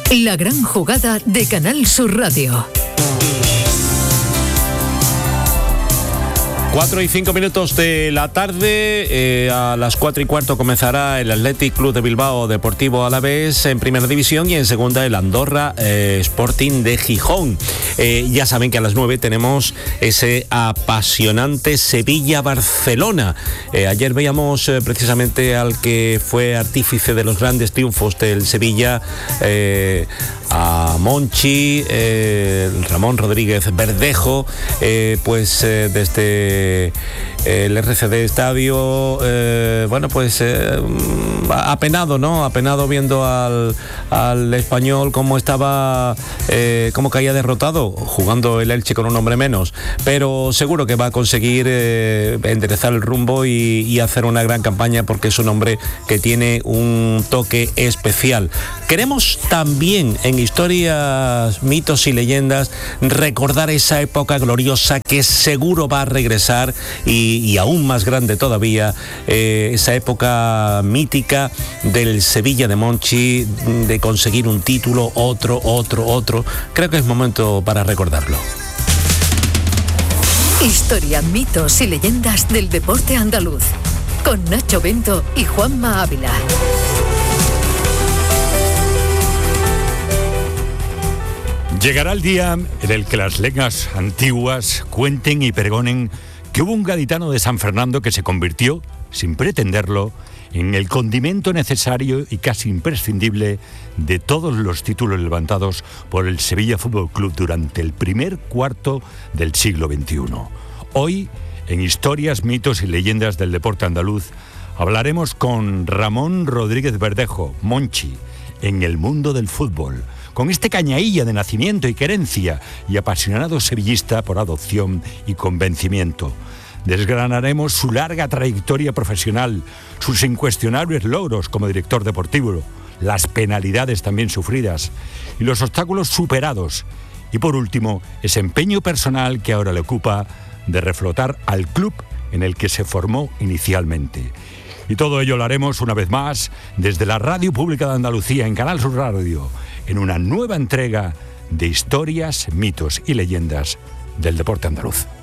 La gran jugada de Canal Sur Radio. 4:05 de la tarde, a las 4:15 comenzará el Athletic Club de Bilbao Deportivo Alavés en primera división y en segunda el Andorra Sporting de Gijón. Ya saben que a las 9 tenemos ese apasionante Sevilla-Barcelona. Ayer veíamos precisamente al que fue artífice de los grandes triunfos del Sevilla, a Monchi, Ramón Rodríguez Verdejo, desde el RCD Estadio, apenado, ¿no? Apenado viendo al Español cómo estaba, cómo caía derrotado, jugando el Elche con un hombre menos, pero seguro que va a conseguir enderezar el rumbo y hacer una gran campaña, porque es un hombre que tiene un toque especial. Queremos también en Historias, Mitos y Leyendas recordar esa época gloriosa que seguro va a regresar y aún más grande todavía, esa época mítica del Sevilla de Monchi, de conseguir un título, otro. Creo que es momento para recordarlo. Historia, mitos y leyendas del deporte andaluz, con Nacho Bento y Juanma Ávila. Llegará el día en el que las lenguas antiguas cuenten y pregonen que hubo un gaditano de San Fernando que se convirtió, sin pretenderlo, en el condimento necesario y casi imprescindible de todos los títulos levantados por el Sevilla Fútbol Club durante el primer cuarto del siglo XXI. Hoy, en Historias, Mitos y Leyendas del Deporte Andaluz, hablaremos con Ramón Rodríguez Verdejo, Monchi, en el mundo del fútbol, con este cañailla de nacimiento y querencia y apasionado sevillista por adopción y convencimiento. Desgranaremos su larga trayectoria profesional, sus incuestionables logros como director deportivo, las penalidades también sufridas y los obstáculos superados. Y por último, ese empeño personal que ahora le ocupa de reflotar al club en el que se formó inicialmente. Y todo ello lo haremos una vez más desde la Radio Pública de Andalucía en Canal Sur Radio, en una nueva entrega de Historias, Mitos y Leyendas del Deporte Andaluz.